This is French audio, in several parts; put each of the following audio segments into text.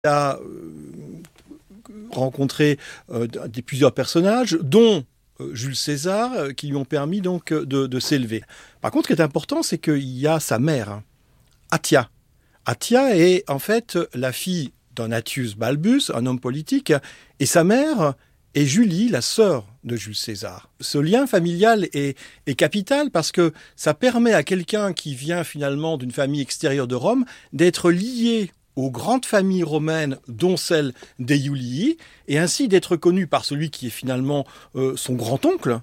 a rencontré plusieurs personnages, dont Jules César, qui lui ont permis donc de s'élever. Par contre, ce qui est important, c'est qu'il y a sa mère, Atia. Atia est en fait la fille d'un Atius Balbus, un homme politique, et sa mère est Julie, la sœur de Jules César. Ce lien familial est capital parce que ça permet à quelqu'un qui vient finalement d'une famille extérieure de Rome d'être lié aux grandes familles romaines, dont celle des Iulii, et ainsi d'être connu par celui qui est finalement son grand-oncle,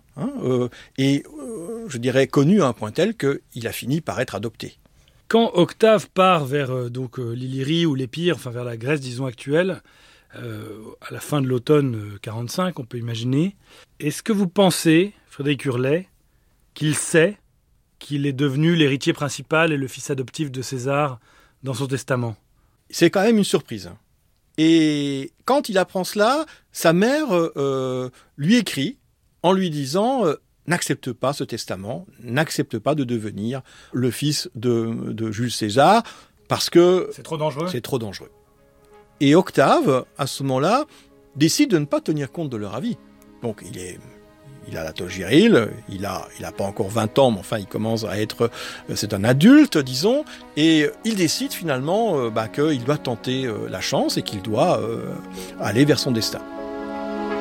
je dirais connu à un point tel qu'il a fini par être adopté. Quand Octave part vers l'Illyrie ou l'Épire, enfin vers la Grèce, disons, actuelle, à la fin de l'automne 45, on peut imaginer, est-ce que vous pensez, Frédéric Hurlet, qu'il sait qu'il est devenu l'héritier principal et le fils adoptif de César dans son testament ? C'est quand même une surprise. Et quand il apprend cela, sa mère lui écrit en lui disant n'accepte pas ce testament, n'accepte pas de devenir le fils de Jules César, parce que c'est trop dangereux. C'est trop dangereux. Et Octave, à ce moment-là, décide de ne pas tenir compte de leur avis. Donc il a la toge virile, il a pas encore 20 ans, mais enfin il commence à être, c'est un adulte, disons, et il décide finalement qu'il doit tenter la chance et qu'il doit aller vers son destin.